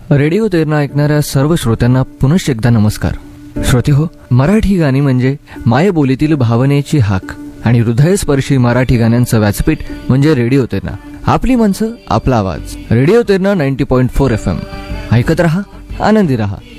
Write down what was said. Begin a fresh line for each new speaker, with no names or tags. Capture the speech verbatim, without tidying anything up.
Radio Terna ऐकणाऱ्या सर्व श्रोत्यांना पुनश्च एकदा नमस्कार. श्रोते हो, मराठी गाणी म्हणजे मायबोलीतील भावनेची हाक आणि हृदयस्पर्शी मराठी गाण्यांचं व्यासपीठ म्हणजे रेडिओ तेरणा. आपली माणसं, आपला आवाज. Radio Terna ninety point four F M. ऐकत रहा, आनंदी रहा.